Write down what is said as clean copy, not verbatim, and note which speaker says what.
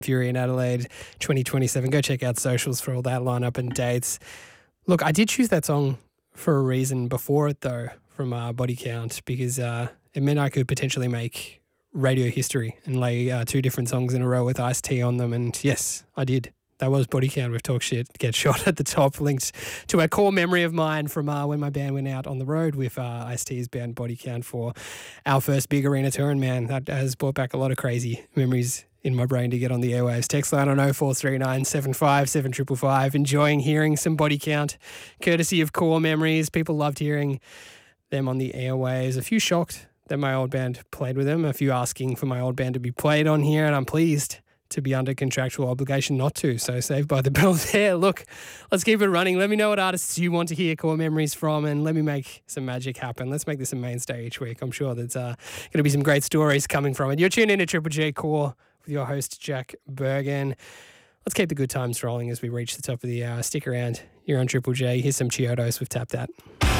Speaker 1: Fury in Adelaide 2027. Go check out socials for all that lineup and dates. Look, I did choose that song for a reason before it, though, from Body Count, because it meant I could potentially make radio history and lay 2 different songs in a row with Ice-T on them. And yes, I did. That was Body Count with Talk Shit, Get Shot at the top, linked to a core memory of mine from when my band went out on the road with Ice-T's band Body Count for our first big arena tour. And man, that has brought back a lot of crazy memories in my brain to get on the airwaves. Text line on 0439 757 7555. Enjoying hearing some Body Count, courtesy of Core Memories. People loved hearing them on the airwaves. A few shocked that my old band played with them. A few asking for my old band to be played on here, and I'm pleased to be under contractual obligation not to. So saved by the bell there. Look, let's keep it running. Let me know what artists you want to hear Core Memories from, and let me make some magic happen. Let's make this a mainstay each week. I'm sure there's going to be some great stories coming from it. You're tuned in to Triple J Core with your host, Jack Bergen. Let's keep the good times rolling as we reach the top of the hour. Stick around. You're on Triple J. Here's some Chiodos with Tap That.